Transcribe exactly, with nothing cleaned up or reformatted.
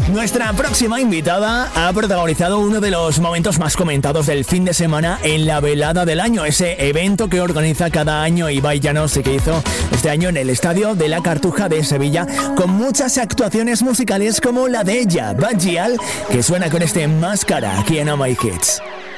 Nuestra próxima invitada ha protagonizado uno de los momentos más comentados del fin de semana en la velada del año, ese evento que organiza cada año Ibai Llanos y que hizo este año en el Estadio de la Cartuja de Sevilla, con muchas actuaciones musicales como la de ella, Bad Gyal, que suena con este Máscara aquí en Oh My Hits.